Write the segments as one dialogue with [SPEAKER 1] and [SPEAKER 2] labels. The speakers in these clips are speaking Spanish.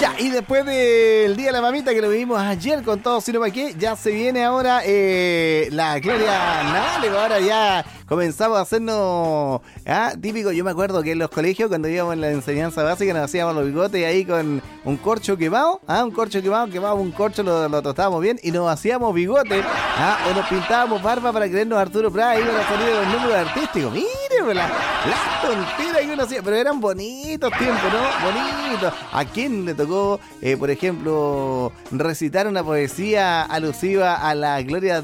[SPEAKER 1] Ya, y después del Día de la Mamita que lo vivimos ayer con todo Sino Pa' Qué, ya se viene ahora la Gloria Naval. Ahora ya comenzamos a hacernos típico. Yo me acuerdo que en los colegios, cuando íbamos en la enseñanza básica, nos hacíamos los bigotes ahí con un corcho quemado. Un corcho quemado, un corcho lo tostábamos bien y nos hacíamos bigotes. O nos pintábamos barba para creernos Arturo Prat y iban a salir los números artísticos. Mire, la tontera que uno hacía. Pero eran bonitos tiempos, ¿no? Bonitos. ¿A quién le tocó, por ejemplo, recitar una poesía alusiva a la gloria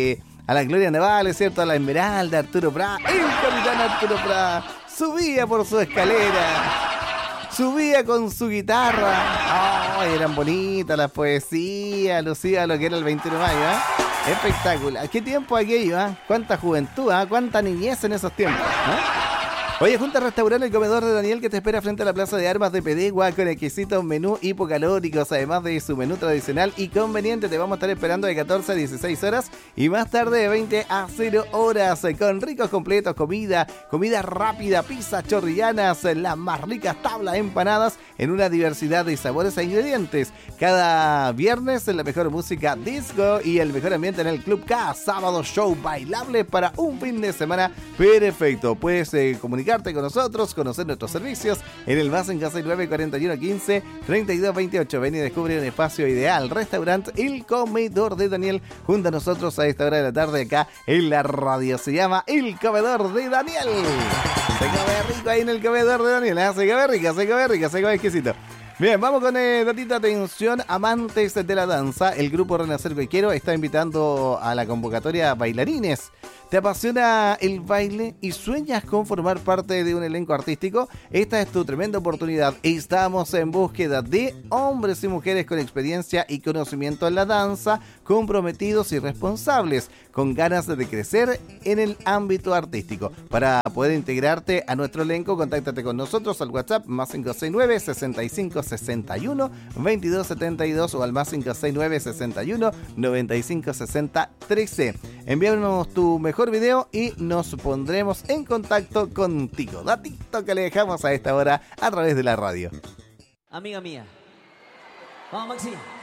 [SPEAKER 1] naval, ¿es cierto? A la Esmeralda, Arturo Prat, el capitán Arturo Prat, subía por su escalera, subía con su guitarra. ¡Ay, eran bonitas las poesías, alusivas a lo que era el 21 de mayo, Espectacular. ¿Qué tiempo aquello, Cuánta juventud, cuánta niñez en esos tiempos, Oye, junta a restaurar el comedor de Daniel que te espera frente a la Plaza de Armas de Pedegua con exquisitos menús hipocalóricos, además de su menú tradicional y conveniente. Te vamos a estar esperando de 14 a 16 horas y más tarde de 20 a 0 horas con ricos completos, comida rápida, pizzas chorrillanas, las más ricas tablas empanadas en una diversidad de sabores e ingredientes. Cada viernes la mejor música disco y el mejor ambiente en el Club K. Sábado show bailable para un fin de semana perfecto. Puedes comunicarte con nosotros, conocer nuestros servicios en el más en casa 9 41 15 32 28. Ven y descubre un espacio ideal. Restaurante El Comedor de Daniel, junto a nosotros a esta hora de la tarde acá en la radio. Se llama El Comedor de Daniel. Se come rico ahí en el Comedor de Daniel, se come rica, se come exquisito. Bien, vamos con datita atención, amantes de la danza. El grupo Renacer Coiquero está invitando a la convocatoria a bailarines. ¿Te apasiona el baile y sueñas con formar parte de un elenco artístico? Esta es tu tremenda oportunidad. Estamos en búsqueda de hombres y mujeres con experiencia y conocimiento en la danza, comprometidos y responsables, con ganas de crecer en el ámbito artístico. Para poder integrarte a nuestro elenco, contáctate con nosotros al WhatsApp más 569 65 61 22 72 o al más 569 61 95 60 13. Envíanos tu mejor video y nos pondremos en contacto contigo. Datito que le dejamos a esta hora a través de la radio.
[SPEAKER 2] Amiga mía. Vamos, Maxi.